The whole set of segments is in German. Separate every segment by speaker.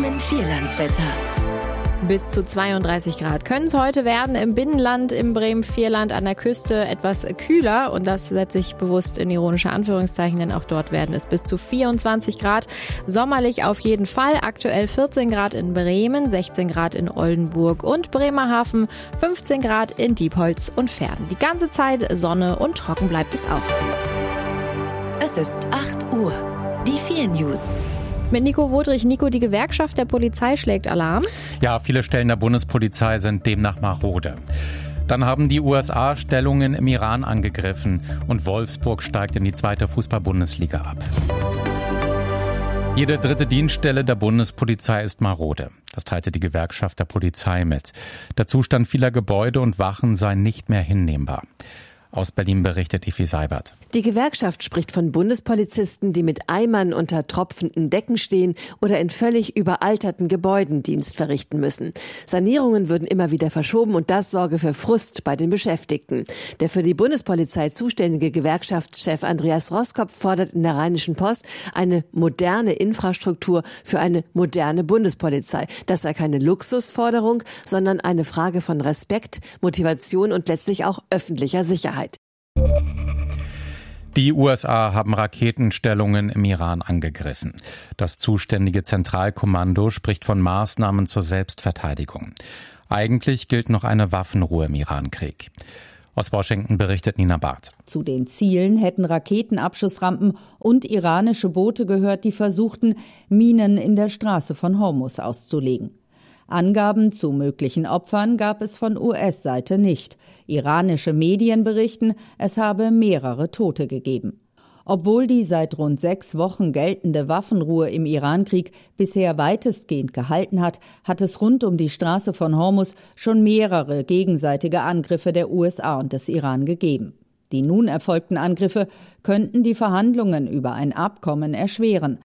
Speaker 1: Bremen-Vierlandswetter.
Speaker 2: Bis zu 32 Grad können es heute werden. Im Binnenland, im Bremen-Vierland, an der Küste etwas kühler. Und das setze ich bewusst in ironische Anführungszeichen, denn auch dort werden es bis zu 24 Grad. Sommerlich auf jeden Fall. Aktuell 14 Grad in Bremen, 16 Grad in Oldenburg und Bremerhaven, 15 Grad in Diepholz und Verden. Die ganze Zeit Sonne und trocken bleibt es auch.
Speaker 1: Es ist 8 Uhr. Die 4 News.
Speaker 2: Mit Nico Wodrich. Nico, die Gewerkschaft der Polizei schlägt Alarm.
Speaker 3: Ja, viele Stellen der Bundespolizei sind demnach marode. Dann haben die USA Stellungen im Iran angegriffen und Wolfsburg steigt in die 2. Fußball-Bundesliga ab. Jede 3. Dienststelle der Bundespolizei ist marode. Das teilte die Gewerkschaft der Polizei mit. Der Zustand vieler Gebäude und Wachen sei nicht mehr hinnehmbar. Aus Berlin berichtet Effi Seibert.
Speaker 4: Die Gewerkschaft spricht von Bundespolizisten, die mit Eimern unter tropfenden Decken stehen oder in völlig überalterten Gebäuden Dienst verrichten müssen. Sanierungen würden immer wieder verschoben und das sorge für Frust bei den Beschäftigten. Der für die Bundespolizei zuständige Gewerkschaftschef Andreas Roskopf fordert in der Rheinischen Post eine moderne Infrastruktur für eine moderne Bundespolizei. Das sei keine Luxusforderung, sondern eine Frage von Respekt, Motivation und letztlich auch öffentlicher Sicherheit.
Speaker 3: Die USA haben Raketenstellungen im Iran angegriffen. Das zuständige Zentralkommando spricht von Maßnahmen zur Selbstverteidigung. Eigentlich gilt noch eine Waffenruhe im Irankrieg. Aus Washington berichtet Nina Barth.
Speaker 5: Zu den Zielen hätten Raketenabschussrampen und iranische Boote gehört, die versuchten, Minen in der Straße von Hormuz auszulegen. Angaben zu möglichen Opfern gab es von US-Seite nicht. Iranische Medien berichten, es habe mehrere Tote gegeben. Obwohl die seit rund 6 Wochen geltende Waffenruhe im Irankrieg bisher weitestgehend gehalten hat, hat es rund um die Straße von Hormuz schon mehrere gegenseitige Angriffe der USA und des Iran gegeben. Die nun erfolgten Angriffe könnten die Verhandlungen über ein Abkommen erschweren.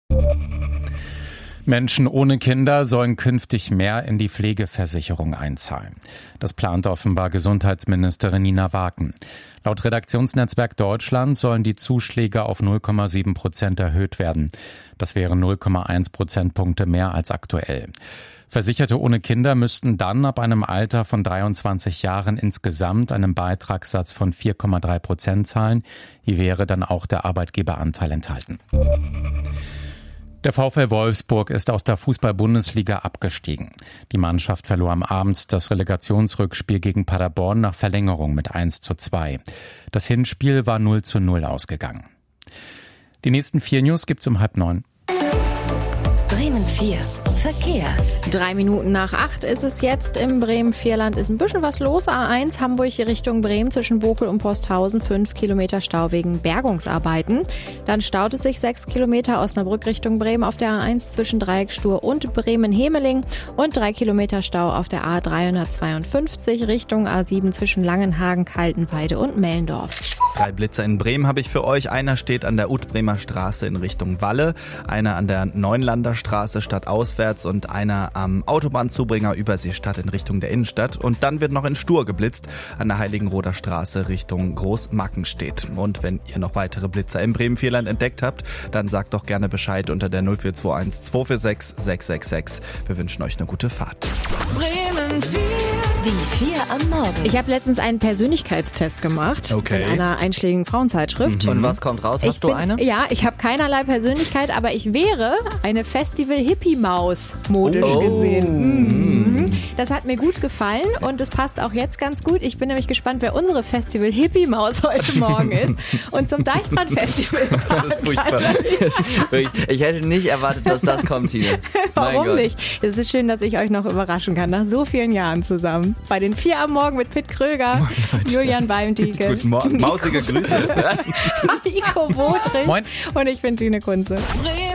Speaker 3: Menschen ohne Kinder sollen künftig mehr in die Pflegeversicherung einzahlen. Das plant offenbar Gesundheitsministerin Nina Waken. Laut Redaktionsnetzwerk Deutschland sollen die Zuschläge auf 0,7% erhöht werden. Das wären 0,1 Prozentpunkte mehr als aktuell. Versicherte ohne Kinder müssten dann ab einem Alter von 23 Jahren insgesamt einen Beitragssatz von 4,3% zahlen. Hier wäre dann auch der Arbeitgeberanteil enthalten. Der VfL Wolfsburg ist aus der Fußball-Bundesliga abgestiegen. Die Mannschaft verlor am Abend das Relegationsrückspiel gegen Paderborn nach Verlängerung mit 1:2. Das Hinspiel war 0:0 ausgegangen. Die nächsten 4 News gibt's um 8:30.
Speaker 1: Bremen 4. Verkehr.
Speaker 2: 3 Minuten nach 8 ist es jetzt. Im Bremen-Vierland ist ein bisschen was los. A1 Hamburg Richtung Bremen zwischen Bokel und Posthausen. 5 Kilometer Stau wegen Bergungsarbeiten. Dann staut es sich 6 Kilometer Osnabrück Richtung Bremen auf der A1 zwischen Dreiecksstur und Bremen-Hemeling. Und 3 Kilometer Stau auf der A352 Richtung A7 zwischen Langenhagen, Kaltenweide und Mellendorf.
Speaker 6: 3 Blitzer in Bremen habe ich für euch. Einer steht an der Ut-Bremer Straße in Richtung Walle, einer an der Neunlander Straße stadtauswärts und einer am Autobahnzubringer Überseestadt in Richtung der Innenstadt. Und dann wird noch in Stur geblitzt an der Heiligenroder Straße Richtung Großmackenstedt. Und wenn ihr noch weitere Blitzer im Bremen-Vierland entdeckt habt, dann sagt doch gerne Bescheid unter der 0421 246 666. Wir wünschen euch eine gute Fahrt.
Speaker 1: Bremen 4. Die 4 am Morgen.
Speaker 2: Ich habe letztens einen Persönlichkeitstest gemacht in einer einschlägigen Frauenzeitschrift.
Speaker 7: Und was kommt raus? Hast du eine?
Speaker 2: Ja, ich habe keinerlei Persönlichkeit, aber ich wäre eine Festival-Hippie-Maus modisch gesehen. Das hat mir gut gefallen und es passt auch jetzt ganz gut. Ich bin nämlich gespannt, wer unsere Festival-Hippie-Maus heute Morgen ist und zum Deichbrand-Festival
Speaker 7: Ich hätte nicht erwartet, dass das kommt hier.
Speaker 2: Warum nicht? Es ist schön, dass ich euch noch überraschen kann, nach so vielen Jahren zusammen. Bei den 4 am Morgen mit Pitt Kröger, Julian Beimdieke.
Speaker 6: Guten Morgen, mausige Grüße.
Speaker 2: Nico Wodrich.
Speaker 3: Moin.
Speaker 2: Und ich bin Tine Kunze.